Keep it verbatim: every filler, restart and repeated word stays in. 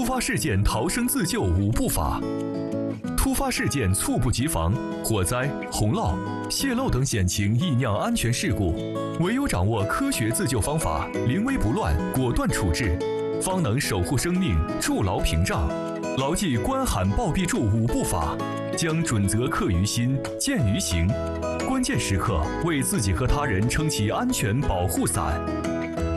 突发事件逃生自救五步法。突发事件猝不及防，火灾、洪涝、泄漏等险情易酿安全事故，唯有掌握科学自救方法，临危不乱，果断处置，方能守护生命，筑牢屏障。牢记关喊报必助五步法，将准则刻于心，见于行。关键时刻为自己和他人撑起安全保护伞。